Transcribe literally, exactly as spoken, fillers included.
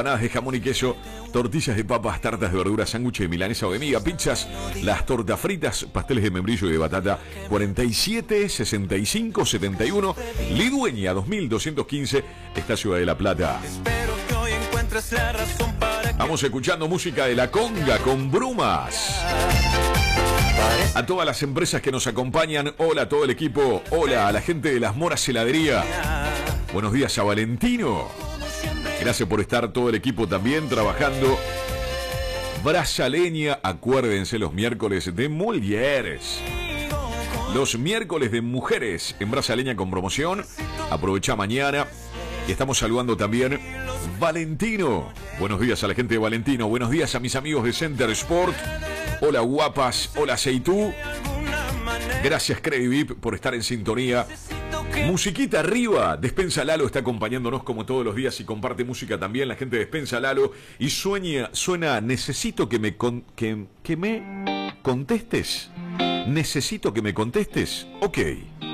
empanadas de jamón y queso, tortillas de papas, tartas de verduras, sándwiches de milanesa o de miga, pizzas, las tortas fritas, pasteles de membrillo y de batata. Cuarenta y siete, sesenta y cinco, setenta y uno, Lidueña dos mil doscientos quince, esta Ciudad de La Plata. Vamos escuchando música de La Conga con Brumas. A todas las empresas que nos acompañan, hola a todo el equipo, hola a la gente de Las Moras Heladería. Buenos días a Valentino. Gracias por estar todo el equipo también trabajando. Brasaleña, acuérdense los miércoles de Mujeres. Los miércoles de mujeres en Brasaleña con promoción. Aprovecha mañana. Y estamos saludando también Valentino. Buenos días a la gente de Valentino. Buenos días a mis amigos de Center Sport. Hola guapas, hola Seitú. Gracias Credivip por estar en sintonía. Musiquita arriba. Despensa Lalo está acompañándonos como todos los días y comparte música también. La gente de Despensa Lalo. Y sueña, suena, necesito que me, con, que, que me contestes. Necesito que me contestes. Ok.